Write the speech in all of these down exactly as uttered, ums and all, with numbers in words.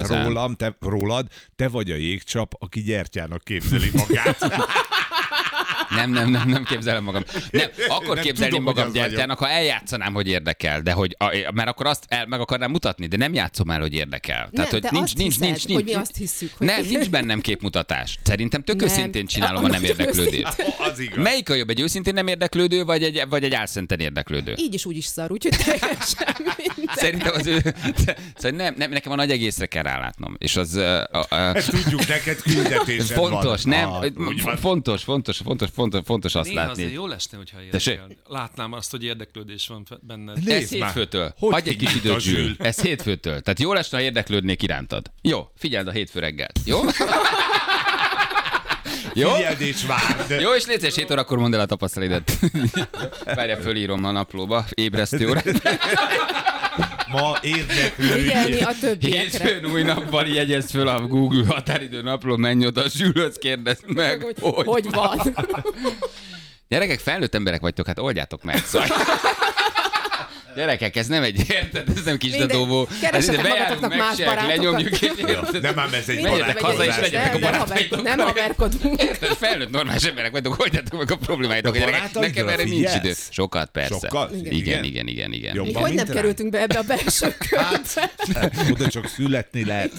rólam, te, rólad, te vagy a jégcsap, aki gyertyának képzeli magát. Nem, nem, nem, nem képzelem magam. Nem, akkor nem képzelném tudom, magam gyertyának, ha eljátszanám, hogy érdekel, de hogy, a, mert akkor azt el, meg akarnám mutatni, de nem játszom el, hogy érdekel. Nem, Tehát, hogy te nincs, azt nincs, hiszed, nincs, nincs, hogy mi azt hiszük. Hogy nem, nincs bennem képmutatás. Szerintem tök Nem. őszintén csinálom a nem Annak érdeklődést. Az igaz. Melyik a jobb, egy őszintén nem érdeklődő, vagy egy, vagy egy álszenten érdeklődő? Így is úgy is szar, úgyhogy teljesen mindegy. Szerintem az ő... Szóval nem, nem, nekem a nagy egészre kell rálátnom. És az... A, a, Ezt tudjuk, neked küldetésed fontos, van. nem? Ah, úgy van. Fontos, fontos, fontos, fontos, fontos azt Néha látni. azért jó lesne, hogyha Tessék? érdekel. Látnám azt, hogy érdeklődés van benned. Nézd Ez már. hétfőtől. Hogy Adj egy kis hívjuk időt, a Zsül. Zsül? Ez hétfőtől. Tehát jó lesne, ha érdeklődnék irántad. Jó, figyeld a hétfő reggelt. Jó? Jó? Figyeld és várd. Jó, és légy szíves, hét órakor mondd el a tapasztalidat. Várja, fölírom a naplóba, ébresztő óra. Ma érdeklődj. Figyelni a többiekre. Hétfőn új nappal jegyezd föl a Google határidő napló, menj oda, Zsülhöz kérdezd meg, Hogy, hogy, hogy van. Gyerekek, felnőtt emberek vagytok, hát oldjátok meg. Szóval... Gyerekek, ez nem egy, érted? Ez nem kis Minden- dadóvó. keressetek Ez bejárunk, magatoknak más megcsináljuk, barátokat. lenyomjuk, és érted? Nem ám ez egy Menjetek haza, és barátkozás. legyetek a Nem, nem barátaitok. haver- Nem haverkodunk. Érted? Felnőtt normális emberek vagytok, oldjátok meg a problémáitok. De Gyerekek, barátaidra nekem erre nincs figyelsz? idő. Sokat, persze. Sokat? Igen, Igen. igen, igen, igen. Jobban, Mi hogy mint nem ránk. kerültünk be ebbe a belső körbe? Oda csak születni lehet.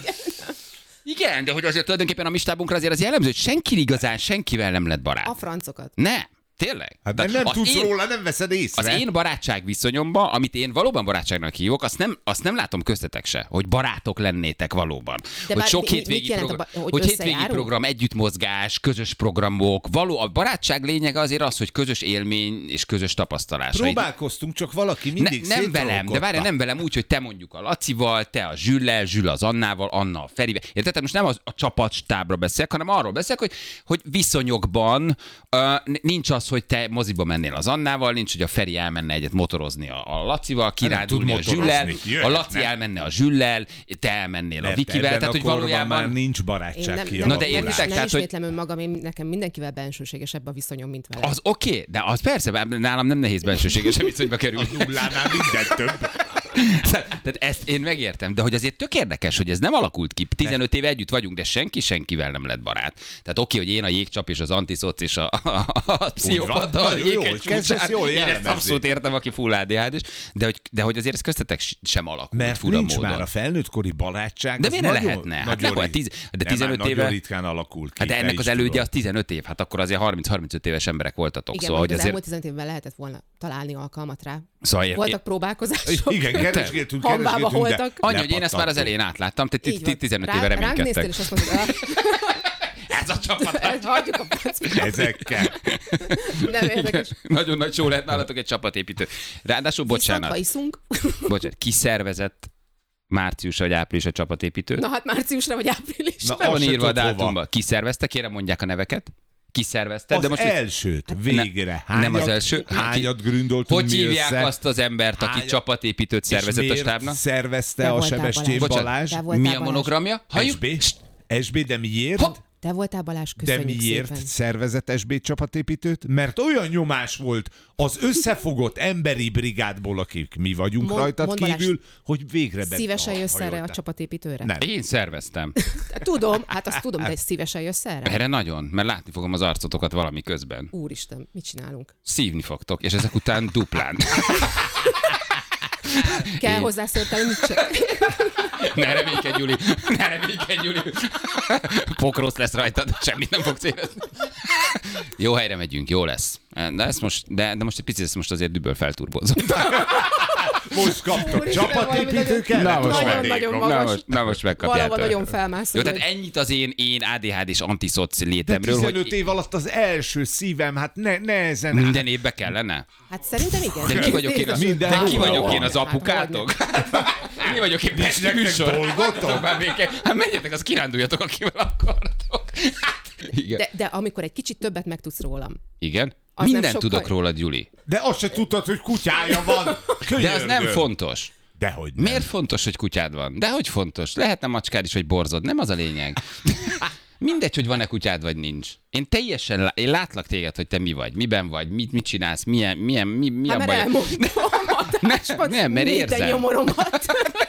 Igen, de hogy azért tulajdonképpen a mi stábunkra azért az jellemző, hogy senki igazán senkivel nem lett barát. A francokat. Ne, tényleg. Hát de Tehát nem az tudsz én- róla, nem veszed észre. Az én barátság viszonyomban, amit én valóban barátságnak hívok, azt nem, azt nem látom köztetek se, hogy barátok lennétek valóban. De hogy bár sok mi- mit hétvégi jelent a program, ba- hogy hogy hétvégi összejárunk? program, együttmozgás, közös programok, való, a barátság lényege azért az, hogy közös élmény és közös tapasztalás. Próbálkoztunk, csak valaki Ne, mindig nem velem, de várj, nem velem úgy, hogy te mondjuk a Lacival, te a Zsüllel, Zsül az Annával, Anna a Ferivel. Érted? Tehát most nem az, a csapatstábra beszélek, hanem arról beszélek, hogy, hogy viszonyokban uh, nincs az, hogy te moziba mennél az Annával, nincs, hogy a Feri elmenne egyet motorozni a, a Lacival, kirándulni a tud Zsüllel, motorozni, a jöhet, Laci nem? elmenne a Zsüllel, te elmennél a Vikivel, tehát hogy valójában... már nincs Én barátság nem, ki. nem, Na de nem, értitek, nem tehát, hogy- ismétlem önmagam, én nekem mindenkivel bensőségesebb a viszonyom, mint vele. Az oké, okay, de az persze, nálam nem nehéz bensőségesen viszonyba kerülni. A nullánál minden több. Tehát ezt én megértem, de hogy azért tök érdekes, hogy ez nem alakult ki. tizenöt éve együtt vagyunk, de senki senkivel nem lett barát. Tehát oké, hogy én a jégcsap és az antiszoc és a, a, a pszichopata, a Nagyon jó, jéghegy hogy kezdesz csúcsán. jól Én ezt jellemezni. abszolút értem, aki full á dé há dés, de hogy, de hogy azért ez köztetek sem alakult Mert fura nincs módon. már a felnőttkori barátság. De az miért ne nagyon, lehetne? Hát nagyon akkor rit- tíz- de Nem, tizenöt már éve- Nagyon ritkán alakul ki. Hát de te ennek is az elődje tudod. az tizenöt év, hát akkor azért harminc-harmincöt éves emberek voltatok. Igen, szóval, hogy hogy az azért... elmúlt tizenöt évben lehetett volna találni alkalmat rá. Szóval ér- Voltak próbálkozások. Igen, keresgéltünk, Hambába keresgéltünk, de voltak. Annyi, hogy én ezt már az lepattantunk. elején átláttam, te Így van. tizenöt Rá- éve Ránk néztél, reménykedtek. és azt mondtad, Ez a csapat. "Ah, hagyjuk a francba." Ezekkel. Nem érdekes. Nagyon nagy show lehet nálatok egy csapatépítő. Ráadásul, bocsánat, Viszont, ha iszunk, bocsánat, kiszervezett március vagy április a csapatépítő? na hát márciusra vagy áprilisra. Na, Le van azt se írva a tudod, hova. dátumba. Kiszervezte, kérem mondják a neveket. Kiszervezte, Az de most elsőt, végre. Hányat, nem az első. Hányat gründoltunk hogy mi hívják össze? azt az embert, aki Hányat- csapatépítőt És szervezett a miért stábnak? szervezte Te a voltál, Sebestyén Balázs. Balázs? Te voltál, Mi a Balázs. monogramja? Halljuk? es bé? es bé, de miért? Hopp! Te voltál, Balázs, De köszönjük miért szépen. szervezett es bé csapatépítőt? Mert olyan nyomás volt az összefogott emberi brigádból, akik mi vagyunk Mond- rajtad mondd, Balázs, kívül, hogy végre be... Szívesen jössz erre a hajoltál. csapatépítőre? Nem. Én szerveztem. Tudom, hát azt tudom, de szívesen jössz erre? Erre nagyon, mert látni fogom az arcotokat valami közben. Úristen, mit csinálunk? Szívni fogtok, és ezek után duplán. Kell Én- hozzá szóltál, mit csinál? Ne reménykedj, Gyuri! Ne reménykedj, Gyuri! Pokrosz lesz rajtad, semmit nem fogsz érezni. Jó helyre megyünk, jó lesz. De, ezt most, de, de most egy picit ezt most azért düböl felturbózom. Most kaptok Úristen, csapatépítőket? Na, most Nagyon, meg. nagyon Na magas. most, na most megkapjátok. Valahol nagyon felmászol. Jó, tehát ennyit az én, én á dé há dés antiszoc De létemről, tizenöt hogy év alatt az első szívem, hát ne, nehezen áll. minden évbe kellene. Hát szerintem igen. De ki vagyok én, az, Minden de ki hónapban. vagyok én az apukátok? Mi vagyok én Pesti nektek műsor? dolgotok? Már béke. Hát menjetek, az kiránduljatok, akivel akartok. Hát, igen. De, de amikor egy kicsit többet megtudsz rólam. Igen? Az nem Mindent sokkal- tudok rólad, Gyuri. De azt se tudtad, hogy kutyája van. De az nem Könyörgöm. fontos. Dehogy nem. Miért fontos, hogy kutyád van? De hogy fontos? Lehetne macskád is, vagy borzod. Nem az a lényeg. Mindegy, hogy van-e kutyád, vagy nincs. Én teljesen, lá- én látlak téged, hogy te mi vagy, miben vagy, mit, mit csinálsz, milyen, milyen, mi, mi Hát a mert baj. elmondtam. Ne, nem, mert Minden érzem. nyomoromat.